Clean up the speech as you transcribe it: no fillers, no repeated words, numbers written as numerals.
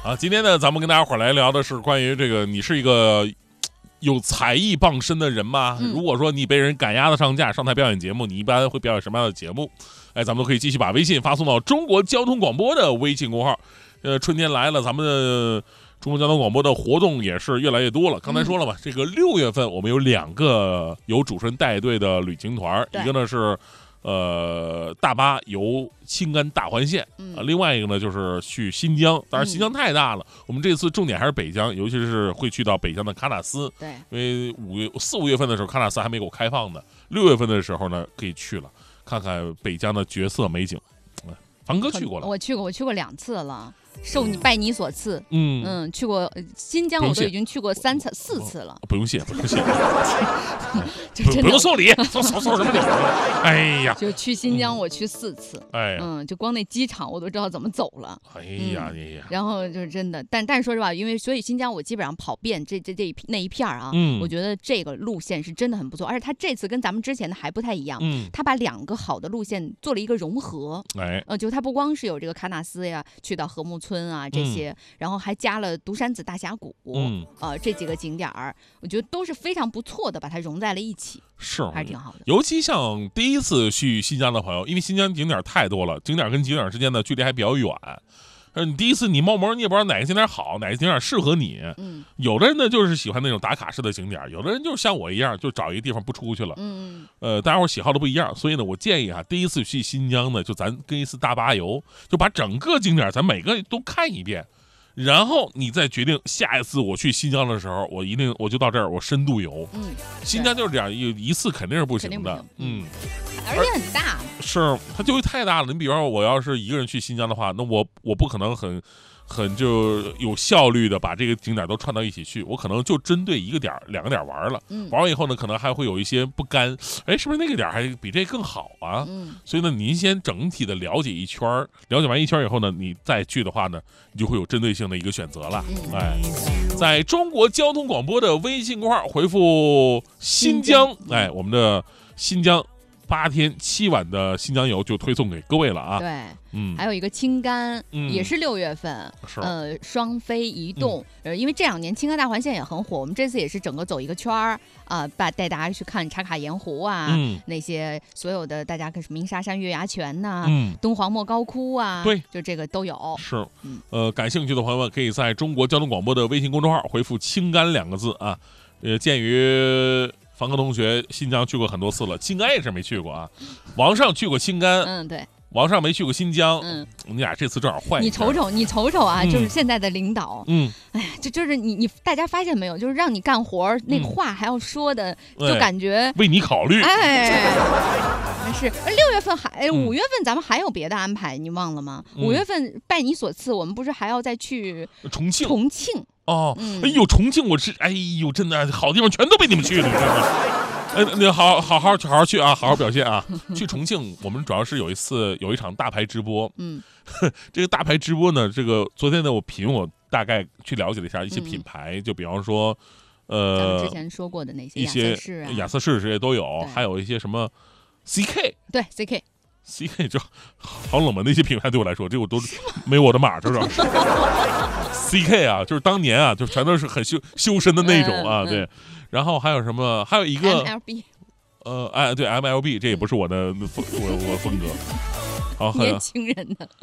啊，今天呢，咱们跟大家伙来聊的是关于这个，你是一个有才艺傍身的人吗？如果说你被人赶鸭子上架，上台表演节目，你一般会表演什么样的节目？哎，咱们都可以继续把微信发送到中国交通广播的微信公号。春天来了，咱们的中国交通广播的活动也是越来越多了。刚才说了嘛，这个6月份我们有2个由主持人带队的旅行团，一个呢是大巴游青甘大环线，另外一个呢就是去新疆。当然新疆太大了，我们这次重点还是北疆，尤其是会去到北疆的喀纳斯。 对， 因为4、5月份的时候喀纳斯还没给我开放的，6月份的时候呢可以去了，看看北疆的绝色美景。凡哥去过了， 我去过2次了。受你拜你所赐，去过新疆，我都已经去过4次了。 不用谢，不用谢， 不用送礼，送什么礼？哎呀， 就去新疆，我去4次。 哎， 就光那机场我都知道怎么走了。 哎呀， 然后就是真的，但是说实话，所以新疆我基本上跑遍那一片啊，我觉得这个路线是真的很不错，而且他这次跟咱们之前的还不太一样，他把2个好的路线做了一个融合。就他不光是有这个喀纳斯呀，去到禾木村啊这些，然后还加了独山子大峡谷，这几个景点儿，我觉得都是非常不错的，把它融在了一起， 是还是挺好的。 尤其像第一次去新疆的朋友，因为新疆景点太多了，景点跟景点之间的距离还比较远。你第一次你冒蒙你也不知道哪个景点好，哪个景点适合你。有的人呢就是喜欢那种打卡式的景点，有的人就像我一样，就找一个地方不出去了。大家伙喜好都不一样，所以呢，我建议第一次去新疆呢，就咱跟一次大巴游，就把整个景点咱每个都看一遍，然后你再决定下一次我去新疆的时候，我就到这儿，我深度游。新疆就是这样，一次肯定是不行的。 而且很大， 是它就会太大了。你比方说，我要是一个人去新疆的话，那我不可能很就有效率的把这个景点都串到一起去，我可能就针对1个点2个点玩了。玩完以后呢，可能还会有一些不甘，哎，是不是那个点还比这更好啊？所以呢，您先整体的了解一圈，了解完一圈以后呢，你再去的话呢，你就会有针对性的一个选择了。在中国交通广播的微信公号回复新疆，我们的新疆8天7晚的新疆游就推送给各位了啊！ 对，还有一个青甘，也是6月份，双飞移动，因为这2年青甘大环线也很火，我们这次也是整个走一个圈儿啊，带大家去看茶卡盐湖啊，那些所有的大家看鸣沙山月牙泉呐，敦煌莫高窟啊， 对， 就这个都有。 是，感兴趣的朋友们可以在中国交通广播的微信公众号回复青甘2个字啊，鉴于凡哥同学新疆去过很多次了，青甘也是没去过啊。王上去过青甘， 对。 王上没去过新疆，你俩这次正好换。 你瞅瞅啊，就是现在的领导，哎呀，就是你大家发现没有，就是让你干活那话还要说的，就感觉为你考虑。 是6月份5月份咱们还有别的安排，你忘了吗？5月份拜你所赐，我们不是还要再去重庆？哎呦，重庆真的好地方全都被你们去了。你好好去啊，好好表现啊！去重庆，我们主要是有一场大牌直播。这个大牌直播呢，这个昨天呢，我大概去了解了一下一些品牌，就比方说， 咱们之前说过的那些亚瑟士这些都有，还有一些什么 CK， 对 CK 就好冷门的一些品牌，对我来说，这我都没我的码，知道是CK 啊，就是当年啊，就全都是很修身的那种啊，对。然后还有什么？还有一个 MLB， 对 MLB， 这也不是我的我风格。好， 年轻人的